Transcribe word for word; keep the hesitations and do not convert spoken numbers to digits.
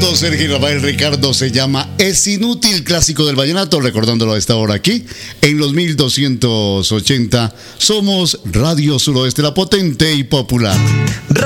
Sergio Rafael Ricardo se llama Es Inútil, clásico del vallenato, recordándolo a esta hora aquí, en los mil doscientos ochenta. Somos Radio Suroeste, la potente y popular.